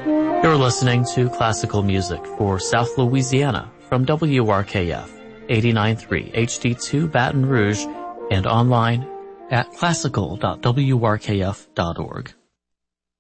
You're listening to classical music for South Louisiana from WRKF 89.3 HD2 Baton Rouge and online at classical.wrkf.org.